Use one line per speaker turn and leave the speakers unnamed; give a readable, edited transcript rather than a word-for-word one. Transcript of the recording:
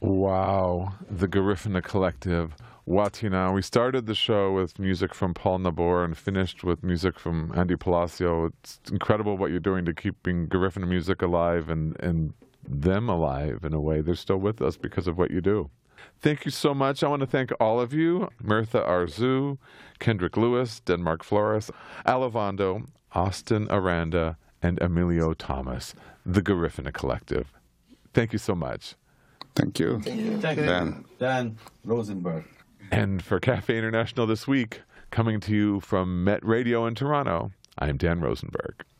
Wow, the Garifuna Collective. Watina. We started the show with music from Paul Nabor and finished with music from Andy Palacio. It's incredible what you're doing to keeping Garifuna music alive and them alive in a way. They're still with us because of what you do. Thank you so much. I want to thank all of you, Mirtha Arzu, Kendrick Lewis, Denmark Flores, Alavando, Austin Aranda, and Emilio Thomas, the Garifuna Collective. Thank you so much.
Thank you.
Thank you.
Dan Rosenberg.
And for Cafe International this week, coming to you from Met Radio in Toronto, I'm Dan Rosenberg.